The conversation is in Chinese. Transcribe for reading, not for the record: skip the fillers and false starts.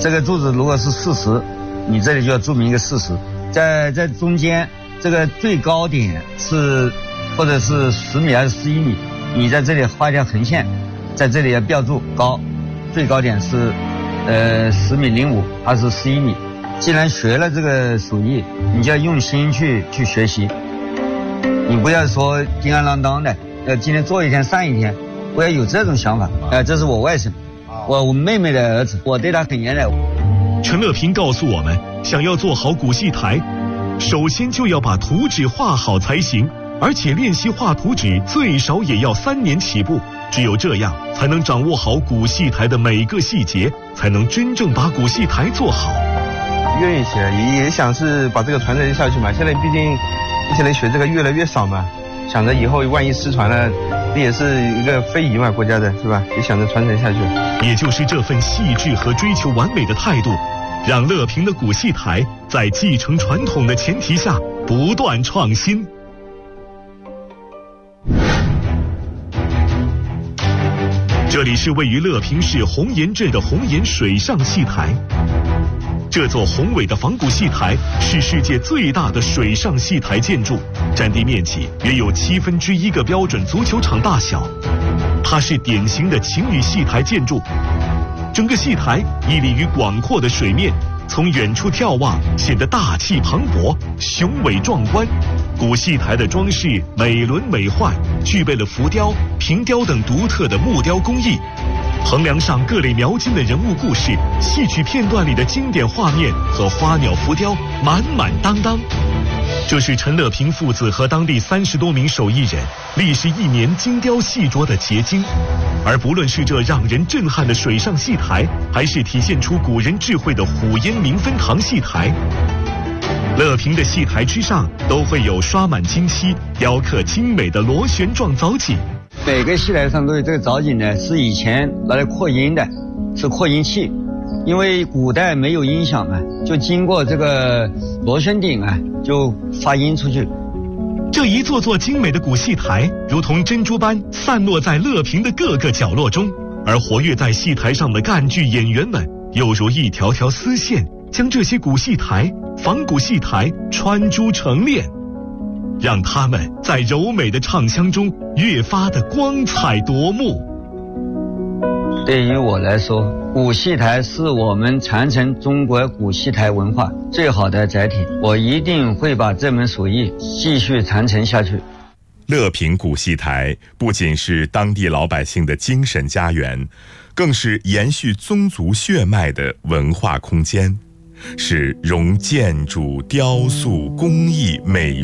这个柱子如果是40，你这里就要注明一个40，在中间这个最高点是或者是10米还是11米，你在这里画一条横线，在这里要标注高，最高点是10米05还是11米。既然学了这个手艺，你就要用心去学习，你不要说叮当啷当的，今天做一天散一天，不要有这种想法。这是我外甥，我妹妹的儿子，我对他很严的。 陈乐平告诉我们，想要做好鼓戏台，首先就要把图纸画好才行，而且练习画图纸最少也要3年起步，只有这样才能掌握好鼓戏台的每个细节，才能真正把鼓戏台做好。 愿意学，也想是把这个传承下去嘛。现在毕竟一些人学这个越来越少嘛，想着以后万一失传了，这也是一个非遗嘛，国家的是吧？也想着传承下去。 也就是这份细致和追求完美的态度，让乐平的鼓戏台在继承传统的前提下不断创新。这里是位于乐平市红岩镇的红岩水上戏台。这座宏伟的仿古戏台是世界最大的水上戏台建筑，占地面积约有1/7个标准足球场大小。它是典型的情侣戏台建筑，整个戏台屹立于广阔的水面，从远处眺望显得大气磅礴、雄伟壮观。古戏台的装饰美轮美奂，具备了浮雕、平雕等独特的木雕工艺。横梁上各类描金的人物故事、戏曲片段里的经典画面和花鸟浮雕满满当当。这是陈乐平父子和当地30多名手艺人历时1年精雕细琢的结晶。而不论是这让人震撼的水上戏台，还是体现出古人智慧的虎烟明分堂戏台，乐平的戏台之上都会有刷满金漆、雕刻精美的螺旋状藻井。 每个戏台上都有这个藻井呢，是以前拿来扩音的，是扩音器。因为古代没有音响嘛，就经过这个螺旋顶啊，就发音出去。 这一座座精美的古戏台，如同珍珠般散落在乐平的各个角落中，而活跃在戏台上的赣剧演员们，又如一条条丝线，将这些古戏台、仿古戏台穿珠成链，让他们在柔美的唱腔中越发的光彩夺目。 对于我来说，古戏台是我们传承中国古戏台文化最好的载体，我一定会把这门手艺继续传承下去。 乐平古戏台不仅是当地老百姓的精神家园，更是延续宗族血脉的文化空间，是融建筑、雕塑、工艺、美